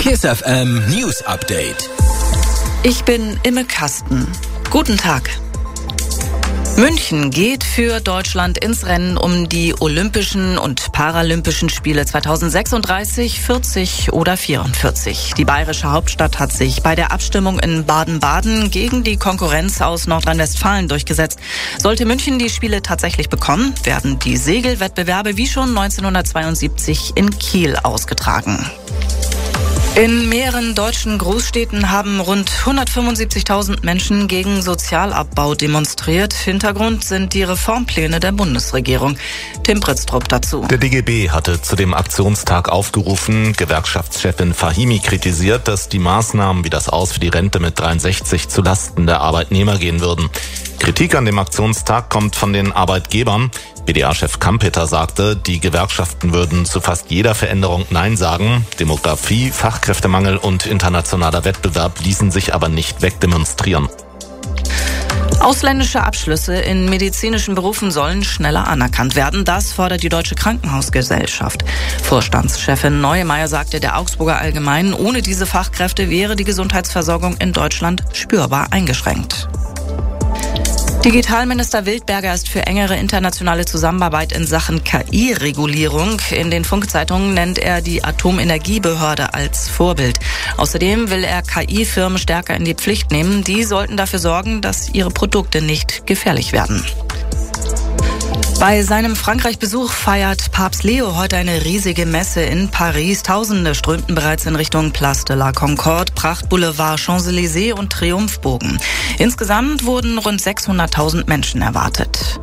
KISS FM News Update. Ich bin Imme Kasten. Guten Tag. München geht für Deutschland ins Rennen um die Olympischen und Paralympischen Spiele 2036, 40 oder 44. Die bayerische Hauptstadt hat sich bei der Abstimmung in Baden-Baden gegen die Konkurrenz aus Nordrhein-Westfalen durchgesetzt. Sollte München die Spiele tatsächlich bekommen, werden die Segelwettbewerbe wie schon 1972 in Kiel ausgetragen. In mehreren deutschen Großstädten haben rund 175.000 Menschen gegen Sozialabbau demonstriert. Hintergrund sind die Reformpläne der Bundesregierung. Tim Pritztrup dazu. Der DGB hatte zu dem Aktionstag aufgerufen. Gewerkschaftschefin Fahimi kritisiert, dass die Maßnahmen wie das Aus für die Rente mit 63 zu Lasten der Arbeitnehmer gehen würden. Kritik an dem Aktionstag kommt von den Arbeitgebern. BDA-Chef Kampeter sagte, die Gewerkschaften würden zu fast jeder Veränderung Nein sagen. Demografie, Fachkräftemangel und internationaler Wettbewerb ließen sich aber nicht wegdemonstrieren. Ausländische Abschlüsse in medizinischen Berufen sollen schneller anerkannt werden. Das fordert die Deutsche Krankenhausgesellschaft. Vorstandschefin Neumeyer sagte der Augsburger Allgemeinen, ohne diese Fachkräfte wäre die Gesundheitsversorgung in Deutschland spürbar eingeschränkt. Digitalminister Wildberger ist für engere internationale Zusammenarbeit in Sachen KI-Regulierung. In den Funk-Zeitungen nennt er die Atomenergiebehörde als Vorbild. Außerdem will er KI-Firmen stärker in die Pflicht nehmen. Die sollten dafür sorgen, dass ihre Produkte nicht gefährlich werden. Bei seinem Frankreich-Besuch feiert Papst Leo heute eine riesige Messe in Paris. Tausende strömten bereits in Richtung Place de la Concorde, Prachtboulevard, Champs-Élysées und Triumphbogen. Insgesamt wurden rund 600.000 Menschen erwartet.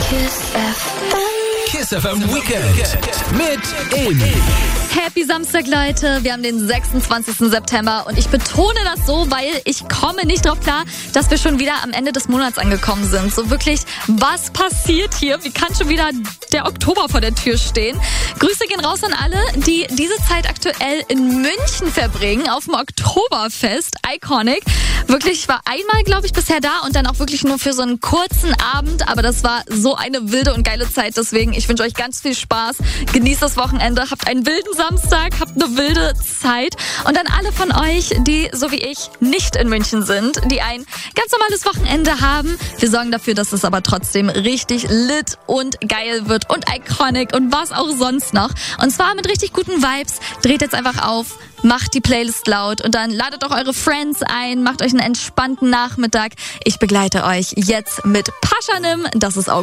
KISS FM Weekend mit Amy. Happy Samstag, Leute. Wir haben den 26. September und ich betone das so, weil ich komme nicht drauf klar, dass wir schon wieder am Ende des Monats angekommen sind. So wirklich, was passiert hier? Wie kann schon wieder der Oktober vor der Tür stehen? Grüße gehen raus an alle, die diese Zeit aktuell in München verbringen, auf dem Oktoberfest. Iconic. Wirklich, ich war einmal, glaube ich, bisher da und dann auch wirklich nur für so einen kurzen Abend. Aber das war so eine wilde und geile Zeit. Deswegen, ich wünsche euch ganz viel Spaß. Genießt das Wochenende, habt einen wilden Samstag, habt eine wilde Zeit. Und dann alle von euch, die, so wie ich, nicht in München sind, die ein ganz normales Wochenende haben. Wir sorgen dafür, dass es aber trotzdem richtig lit und geil wird und iconic und was auch sonst noch. Und zwar mit richtig guten Vibes. Dreht jetzt einfach auf, macht die Playlist laut und dann ladet auch eure Friends ein, macht euch einen entspannten Nachmittag. Ich begleite euch jetzt mit Paschanim, das ist auch